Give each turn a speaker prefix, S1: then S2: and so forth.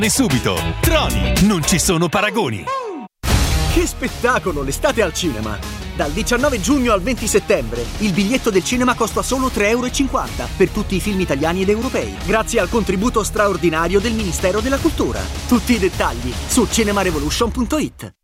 S1: Subito. Troni, non ci sono paragoni.
S2: Che spettacolo, l'estate al cinema! Dal 19 giugno al 20 settembre il biglietto del cinema costa solo 3,50 € per tutti i film italiani ed europei, grazie al contributo straordinario del Ministero della Cultura. Tutti i dettagli su cinemarevolution.it.